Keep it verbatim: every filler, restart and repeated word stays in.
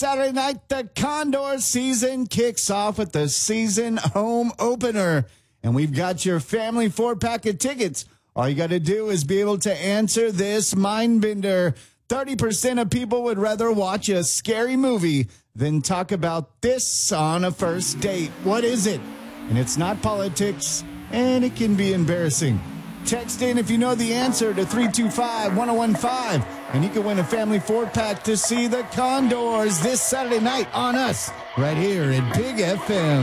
Saturday night, the Condor season kicks off with the season home opener. And we've got your family four-pack of tickets. All you got to do is be able to answer this mind bender. thirty percent of people would rather watch a scary movie than talk about this on a first date. What is it? And it's not politics, and it can be embarrassing. Text in if you know the answer to three two five, one oh one five, and you can win a family four-pack to see the Condors this Saturday night on us, right here at Big F M.